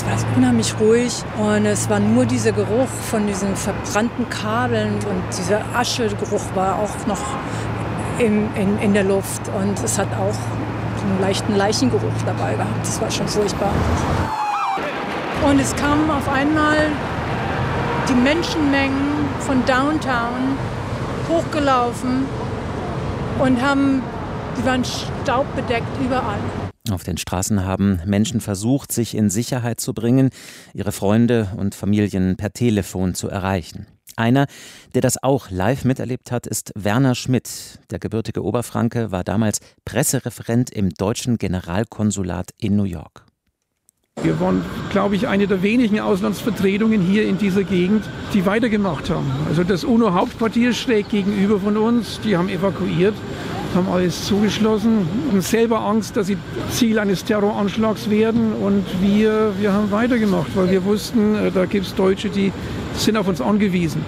war unheimlich ruhig und es war nur dieser Geruch von diesen verbrannten Kabeln und dieser Aschegeruch war auch noch in der Luft und es hat auch einen leichten Leichengeruch dabei gehabt. Das war schon furchtbar. Und es kamen auf einmal die Menschenmengen von Downtown hochgelaufen und die waren staubbedeckt überall. Auf den Straßen haben Menschen versucht, sich in Sicherheit zu bringen, ihre Freunde und Familien per Telefon zu erreichen. Einer, der das auch live miterlebt hat, ist Werner Schmidt. Der gebürtige Oberfranke war damals Pressereferent im deutschen Generalkonsulat in New York. Wir waren, glaube ich, eine der wenigen Auslandsvertretungen hier in dieser Gegend, die weitergemacht haben. Also das UNO-Hauptquartier schräg gegenüber von uns, die haben evakuiert, haben alles zugeschlossen, haben selber Angst, dass sie Ziel eines Terroranschlags werden. Und wir haben weitergemacht, weil wir wussten, da gibt es Deutsche, die sind auf uns angewiesen.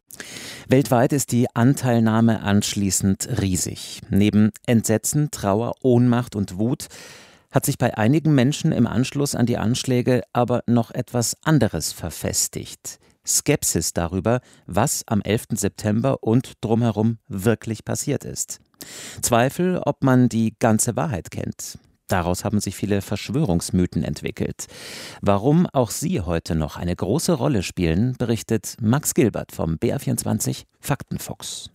Weltweit ist die Anteilnahme anschließend riesig. Neben Entsetzen, Trauer, Ohnmacht und Wut hat sich bei einigen Menschen im Anschluss an die Anschläge aber noch etwas anderes verfestigt. Skepsis darüber, was am 11. September und drumherum wirklich passiert ist. Zweifel, ob man die ganze Wahrheit kennt. Daraus haben sich viele Verschwörungsmythen entwickelt. Warum auch sie heute noch eine große Rolle spielen, berichtet Max Gilbert vom BR24 Faktenfuchs.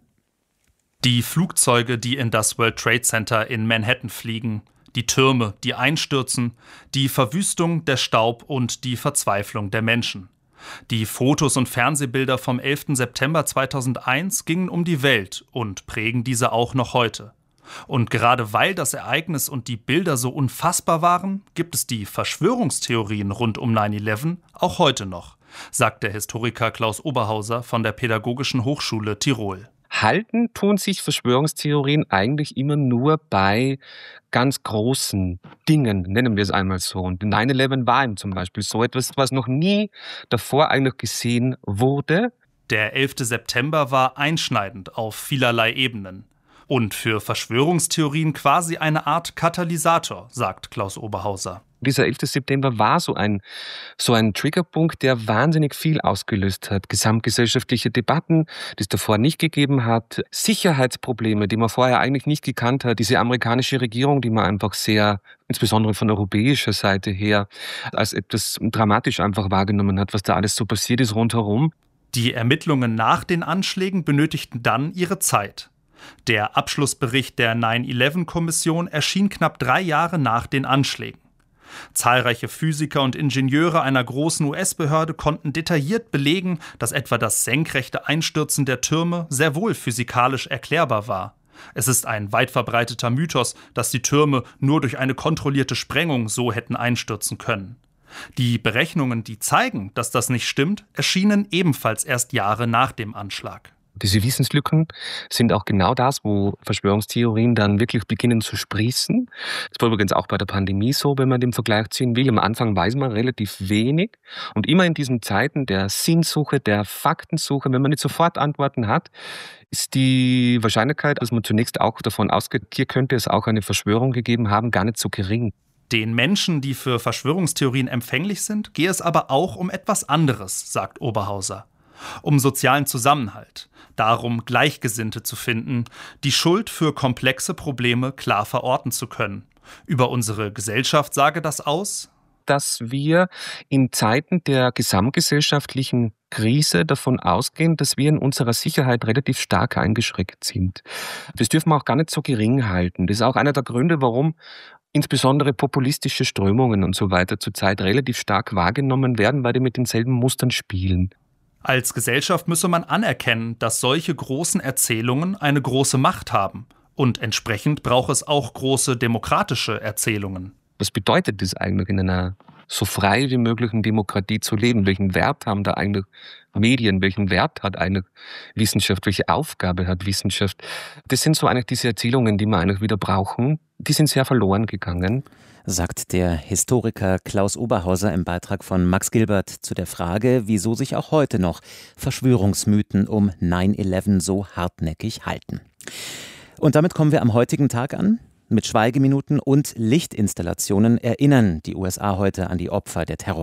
Die Flugzeuge, die in das World Trade Center in Manhattan fliegen, die Türme, die einstürzen, die Verwüstung, der Staub und die Verzweiflung der Menschen. Die Fotos und Fernsehbilder vom 11. September 2001 gingen um die Welt und prägen diese auch noch heute. Und gerade weil das Ereignis und die Bilder so unfassbar waren, gibt es die Verschwörungstheorien rund um 9/11 auch heute noch, sagt der Historiker Klaus Oberhauser von der Pädagogischen Hochschule Tirol. Halten tun sich Verschwörungstheorien eigentlich immer nur bei ganz großen Dingen, nennen wir es einmal so. Und 9/11 war eben zum Beispiel so etwas, was noch nie davor eigentlich gesehen wurde. Der 11. September war einschneidend auf vielerlei Ebenen. Und für Verschwörungstheorien quasi eine Art Katalysator, sagt Klaus Oberhauser. Dieser 11. September war so ein Triggerpunkt, der wahnsinnig viel ausgelöst hat. Gesamtgesellschaftliche Debatten, die es davor nicht gegeben hat. Sicherheitsprobleme, die man vorher eigentlich nicht gekannt hat. Diese amerikanische Regierung, die man einfach sehr, insbesondere von europäischer Seite her, als etwas dramatisch einfach wahrgenommen hat, was da alles so passiert ist rundherum. Die Ermittlungen nach den Anschlägen benötigten dann ihre Zeit. Der Abschlussbericht der 9/11-Kommission erschien knapp 3 Jahre nach den Anschlägen. Zahlreiche Physiker und Ingenieure einer großen US-Behörde konnten detailliert belegen, dass etwa das senkrechte Einstürzen der Türme sehr wohl physikalisch erklärbar war. Es ist ein weit verbreiteter Mythos, dass die Türme nur durch eine kontrollierte Sprengung so hätten einstürzen können. Die Berechnungen, die zeigen, dass das nicht stimmt, erschienen ebenfalls erst Jahre nach dem Anschlag. Diese Wissenslücken sind auch genau das, wo Verschwörungstheorien dann wirklich beginnen zu sprießen. Das war übrigens auch bei der Pandemie so, wenn man den Vergleich ziehen will. Am Anfang weiß man relativ wenig. Und immer in diesen Zeiten der Sinnsuche, der Faktensuche, wenn man nicht sofort Antworten hat, ist die Wahrscheinlichkeit, dass man zunächst auch davon ausgeht, hier könnte es auch eine Verschwörung gegeben haben, gar nicht so gering. Den Menschen, die für Verschwörungstheorien empfänglich sind, gehe es aber auch um etwas anderes, sagt Oberhauser. Um sozialen Zusammenhalt. Darum, Gleichgesinnte zu finden, die Schuld für komplexe Probleme klar verorten zu können. Über unsere Gesellschaft sage das aus, dass wir in Zeiten der gesamtgesellschaftlichen Krise davon ausgehen, dass wir in unserer Sicherheit relativ stark eingeschränkt sind. Das dürfen wir auch gar nicht so gering halten. Das ist auch einer der Gründe, warum insbesondere populistische Strömungen und so weiter zurzeit relativ stark wahrgenommen werden, weil die mit denselben Mustern spielen. Als Gesellschaft müsse man anerkennen, dass solche großen Erzählungen eine große Macht haben. Und entsprechend braucht es auch große demokratische Erzählungen. Was bedeutet es eigentlich, in einer so frei wie möglichen Demokratie zu leben? Welchen Wert haben da eigentlich Medien? Welchen Wert hat eine Wissenschaft? Welche Aufgabe hat Wissenschaft? Das sind so eigentlich diese Erzählungen, die wir eigentlich wieder brauchen. Die sind sehr verloren gegangen. Sagt der Historiker Klaus Oberhauser im Beitrag von Max Gilbert zu der Frage, wieso sich auch heute noch Verschwörungsmythen um 9/11 so hartnäckig halten. Und damit kommen wir am heutigen Tag an. Mit Schweigeminuten und Lichtinstallationen erinnern die USA heute an die Opfer der Terror.